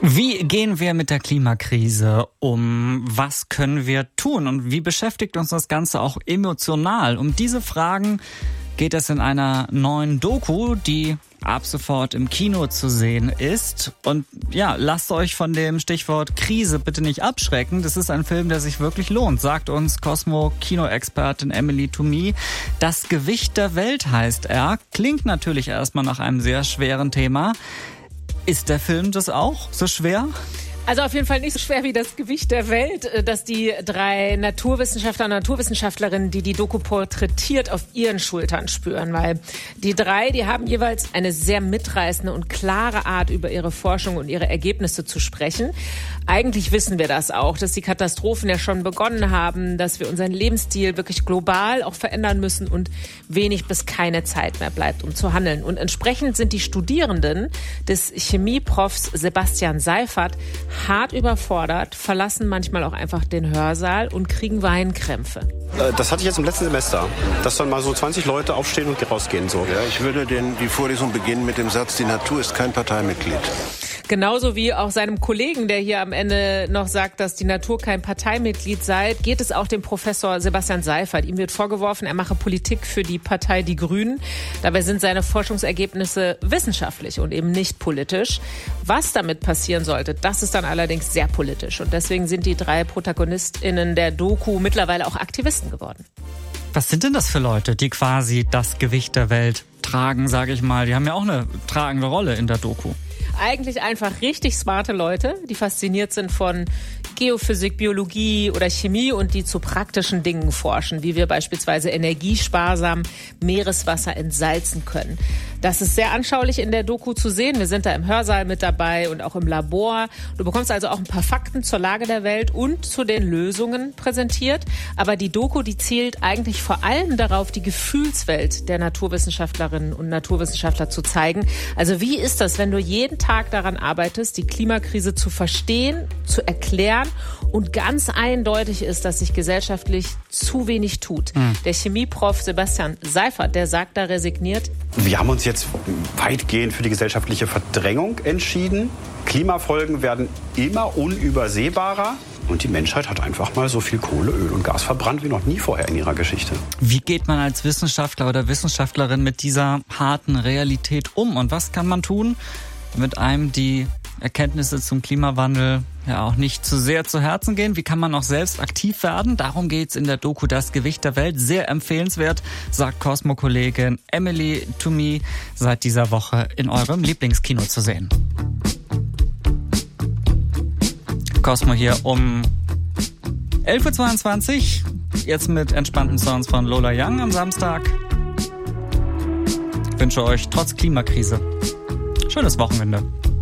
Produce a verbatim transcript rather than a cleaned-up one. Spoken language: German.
Wie gehen wir mit der Klimakrise um? Was können wir tun? Und wie beschäftigt uns das Ganze auch emotional? Um diese Fragen geht es in einer neuen Doku, die ab sofort im Kino zu sehen ist. Und ja, lasst euch von dem Stichwort Krise bitte nicht abschrecken. Das ist ein Film, der sich wirklich lohnt, sagt uns Cosmo-Kino-Expertin Emily Thomie. Das Gewicht der Welt heißt er. Klingt natürlich erstmal nach einem sehr schweren Thema. Ist der Film das auch so schwer? Also auf jeden Fall nicht so schwer wie das Gewicht der Welt, dass die drei Naturwissenschaftler und Naturwissenschaftlerinnen, die die Doku porträtiert, auf ihren Schultern spüren. Weil die drei, die haben jeweils eine sehr mitreißende und klare Art, über ihre Forschung und ihre Ergebnisse zu sprechen. Eigentlich wissen wir das auch, dass die Katastrophen ja schon begonnen haben, dass wir unseren Lebensstil wirklich global auch verändern müssen und wenig bis keine Zeit mehr bleibt, um zu handeln. Und entsprechend sind die Studierenden des Chemieprofs Sebastian Seifert hart überfordert, verlassen manchmal auch einfach den Hörsaal und kriegen Weinkrämpfe. Das hatte ich jetzt im letzten Semester, dass dann mal so zwanzig Leute aufstehen und rausgehen. So. Ja, ich würde den, die Vorlesung beginnen mit dem Satz, die Natur ist kein Parteimitglied. Genauso wie auch seinem Kollegen, der hier am Ende noch sagt, dass die Natur kein Parteimitglied sei, geht es auch dem Professor Sebastian Seifert. Ihm wird vorgeworfen, er mache Politik für die Partei Die Grünen. Dabei sind seine Forschungsergebnisse wissenschaftlich und eben nicht politisch. Was damit passieren sollte, das ist dann allerdings sehr politisch. Und deswegen sind die drei ProtagonistInnen der Doku mittlerweile auch Aktivisten geworden. Was sind denn das für Leute, die quasi das Gewicht der Welt tragen, sage ich mal? Die haben ja auch eine tragende Rolle in der Doku. Eigentlich einfach richtig smarte Leute, die fasziniert sind von Geophysik, Biologie oder Chemie und die zu praktischen Dingen forschen, wie wir beispielsweise energiesparsam Meereswasser entsalzen können. Das ist sehr anschaulich in der Doku zu sehen. Wir sind da im Hörsaal mit dabei und auch im Labor. Du bekommst also auch ein paar Fakten zur Lage der Welt und zu den Lösungen präsentiert. Aber die Doku, die zielt eigentlich vor allem darauf, die Gefühlswelt der Naturwissenschaftlerinnen und Naturwissenschaftler zu zeigen. Also wie ist das, wenn du jeden Tag daran arbeitest, die Klimakrise zu verstehen, zu erklären und ganz eindeutig ist, dass sich gesellschaftlich zu wenig tut. Mhm. Der Chemieprof Sebastian Seifert, der sagt da resigniert: Wir haben uns jetzt weitgehend für die gesellschaftliche Verdrängung entschieden. Klimafolgen werden immer unübersehbarer. Und die Menschheit hat einfach mal so viel Kohle, Öl und Gas verbrannt wie noch nie vorher in ihrer Geschichte. Wie geht man als Wissenschaftler oder Wissenschaftlerin mit dieser harten Realität um? Und was kann man tun, damit einem die Erkenntnisse zum Klimawandel ja auch nicht zu sehr zu Herzen gehen? Wie kann man auch selbst aktiv werden? Darum geht's in der Doku Das Gewicht der Welt. Sehr empfehlenswert, sagt Cosmo-Kollegin Emily Thomie, seit dieser Woche in eurem Lieblingskino zu sehen. Cosmo hier um elf Uhr zweiundzwanzig, jetzt mit entspannten Sounds von Lola Young am Samstag. Ich wünsche euch trotz Klimakrise schönes Wochenende.